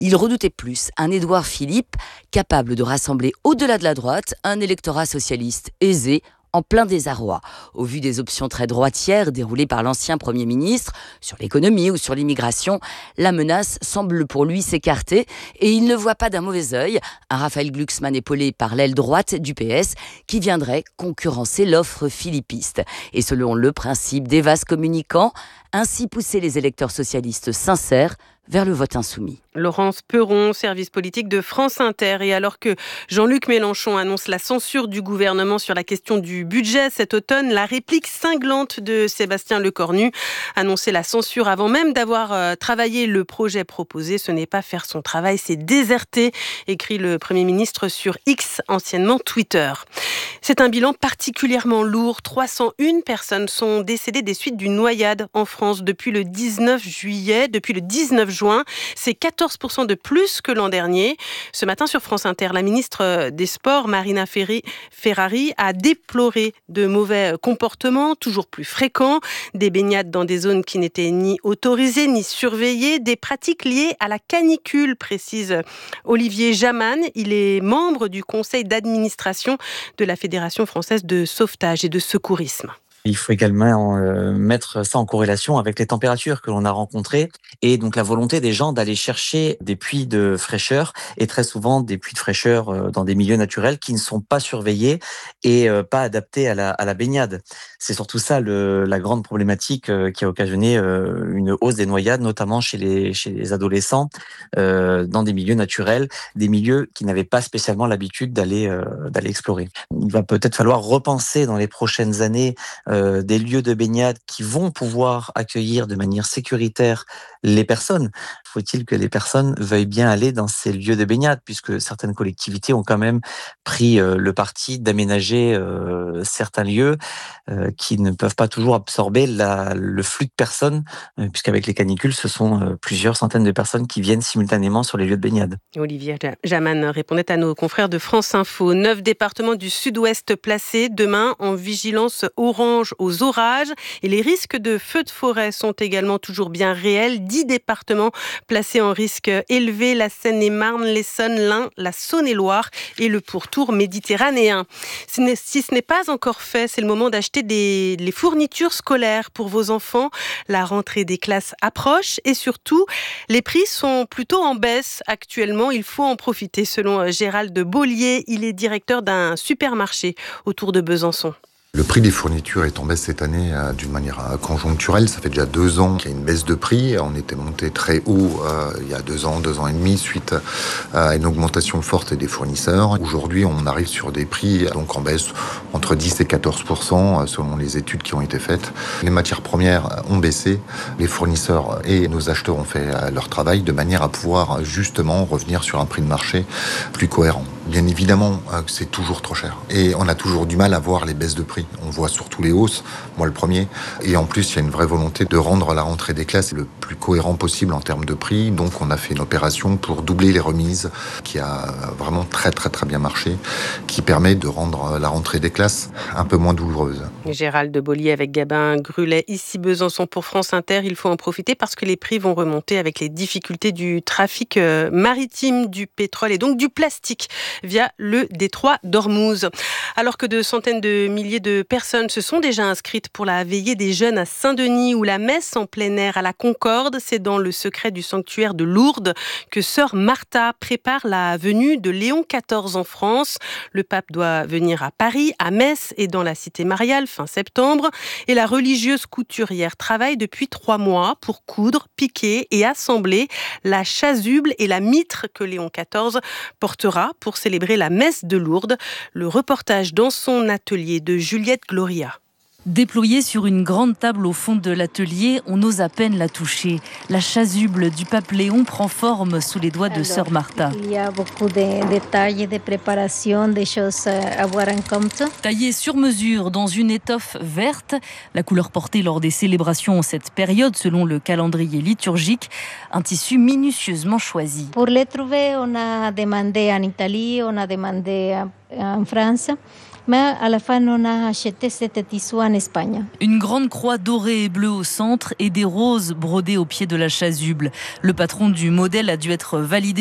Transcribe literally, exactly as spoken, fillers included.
Il redoutait plus un Édouard Philippe capable de rassembler au-delà de la droite un électorat socialiste aisé, en plein désarroi. Au vu des options très droitières déroulées par l'ancien Premier ministre sur l'économie ou sur l'immigration, la menace semble pour lui s'écarter et il ne voit pas d'un mauvais œil un Raphaël Glucksmann épaulé par l'aile droite du P S qui viendrait concurrencer l'offre philippiste. Et selon le principe des vases communicants, ainsi pousser les électeurs socialistes sincères vers le vote insoumis. Laurence Peron, service politique de France Inter. Et alors que Jean-Luc Mélenchon annonce la censure du gouvernement sur la question du budget cet automne, la réplique cinglante de Sébastien Lecornu, annoncer la censure avant même d'avoir euh, travaillé le projet proposé, ce n'est pas faire son travail, c'est déserter, écrit le Premier ministre sur X, anciennement Twitter. C'est un bilan particulièrement lourd. trois cent une personnes sont décédées des suites d'une noyade en France depuis le dix-neuf juillet, depuis le dix-neuf juin. C'est quatorze pour cent de plus que l'an dernier. Ce matin sur France Inter, la ministre des Sports, Marina Ferrari, a déploré de mauvais comportements toujours plus fréquents, des baignades dans des zones qui n'étaient ni autorisées ni surveillées, des pratiques liées à la canicule, précise Olivier Jaman. Il est membre du conseil d'administration de la Fédération française de sauvetage et de secourisme. Il faut également euh, mettre ça en corrélation avec les températures que l'on a rencontrées et donc la volonté des gens d'aller chercher des puits de fraîcheur et très souvent des puits de fraîcheur euh, dans des milieux naturels qui ne sont pas surveillés et euh, pas adaptés à la, à la baignade. C'est surtout ça le, la grande problématique euh, qui a occasionné euh, une hausse des noyades, notamment chez les, chez les adolescents euh, dans des milieux naturels, des milieux qui n'avaient pas spécialement l'habitude d'aller, euh, d'aller explorer. Il va peut-être falloir repenser dans les prochaines années Euh, des lieux de baignade qui vont pouvoir accueillir de manière sécuritaire les personnes. Faut-il que les personnes veuillent bien aller dans ces lieux de baignade, puisque certaines collectivités ont quand même pris euh, le parti d'aménager euh, certains lieux euh, qui ne peuvent pas toujours absorber la, le flux de personnes, euh, puisqu'avec les canicules, ce sont euh, plusieurs centaines de personnes qui viennent simultanément sur les lieux de baignade. Olivier Jaman répondait à nos confrères de France Info. Neuf départements du sud-ouest placés demain en vigilance orange aux orages et les risques de feux de forêt sont également toujours bien réels. Dix départements placés en risque élevé, la Seine-et-Marne, l'Essonne, l'Ain, la Saône-et-Loire et le pourtour méditerranéen. Si ce n'est pas encore fait, c'est le moment d'acheter des, les fournitures scolaires pour vos enfants. La rentrée des classes approche et surtout, les prix sont plutôt en baisse actuellement. Il faut en profiter selon Gérald Beaulier. Il est directeur d'un supermarché autour de Besançon. Le prix des fournitures est en baisse cette année euh, d'une manière euh, conjoncturelle. Ça fait déjà deux ans qu'il y a une baisse de prix. On était monté très haut euh, il y a deux ans, deux ans et demi, suite euh, à une augmentation forte des fournisseurs. Aujourd'hui, on arrive sur des prix donc en baisse entre dix et quatorze pour cent euh, selon les études qui ont été faites. Les matières premières ont baissé. Les fournisseurs et nos acheteurs ont fait euh, leur travail de manière à pouvoir justement revenir sur un prix de marché plus cohérent. Bien évidemment, euh, c'est toujours trop cher. Et on a toujours du mal à voir les baisses de prix. On voit surtout les hausses, moi le premier. Et en plus, il y a une vraie volonté de rendre la rentrée des classes le plus cohérent possible en termes de prix. Donc, on a fait une opération pour doubler les remises qui a vraiment très, très, très bien marché, qui permet de rendre la rentrée des classes un peu moins douloureuse. Gérald Beaulier avec Gabin Grulet, ici Besançon pour France Inter. Il faut en profiter parce que les prix vont remonter avec les difficultés du trafic maritime, du pétrole et donc du plastique via le détroit d'Ormuz. Alors que de centaines de milliers de personnes se sont déjà inscrites pour la veillée des jeunes à Saint-Denis ou la messe en plein air à la Concorde, c'est dans le secret du sanctuaire de Lourdes que sœur Martha prépare la venue de Léon quatorze en France. Le pape doit venir à Paris, à Metz et dans la cité mariale fin septembre. Et la religieuse couturière travaille depuis trois mois pour coudre, piquer et assembler la chasuble et la mitre que Léon quatorze portera pour célébrer la messe de Lourdes. Le reportage dans son atelier de Juliette Gloria. Déployée sur une grande table au fond de l'atelier, on ose à peine la toucher. La chasuble du pape Léon prend forme sous les doigts de sœur Martha. Il y a beaucoup de détails, de préparation, des choses à avoir en compte. Taillée sur mesure dans une étoffe verte, la couleur portée lors des célébrations en cette période selon le calendrier liturgique, un tissu minutieusement choisi. Pour les trouver, on a demandé en Italie, on a demandé en France. Mais à la fin, on a acheté ce tissu en Espagne. Une grande croix dorée et bleue au centre et des roses brodées au pied de la chasuble. Le patron du modèle a dû être validé